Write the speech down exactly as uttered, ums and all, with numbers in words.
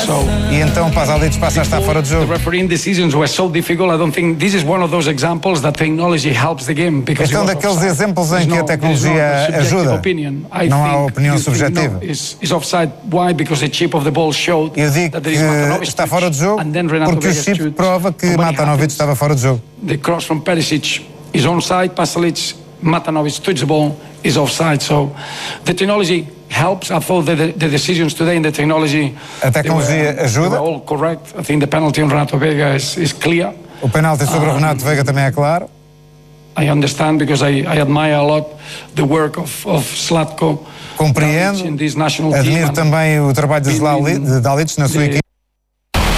E então Pasalic passa a estar fora do jogo. The refereeing decisions were so difficult. I don't think this is one of those examples that technology helps the game because então daqueles exemplos em que a tecnologia ajuda. Não há opinião subjetiva. Is offside. Why? Because the chip of the ball showed. Eu digo que está fora do jogo porque o chip prova que Matanovic estava fora do jogo. The cross from Perisic is onside. Pasalic, Matanovic touch the ball, is offside. So the technology helps. I thought that the, the decisions today in the technology, a tecnologia they were, ajuda. They were all correct. I think the penalty on Renato Veiga is, is clear. O penalti sobre um, o Renato Veiga também é claro. I understand because I, I admire a lot the work of, of Zlatko. Compreendo. Admiro também o trabalho de Dalic na sua equipe.